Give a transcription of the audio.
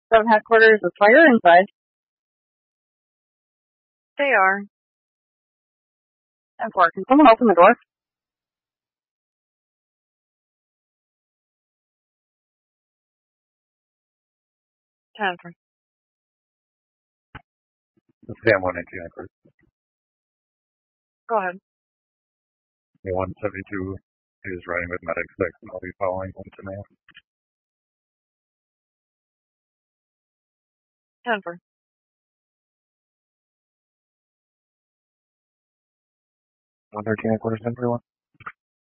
From headquarters with fire inside. They are. 10-4. Can someone open the door? Jennifer. Sam 119 headquarters. Go ahead. The 172 is riding with medic 6, and I'll be following him to Mayo. Jennifer. Headquarters, everyone.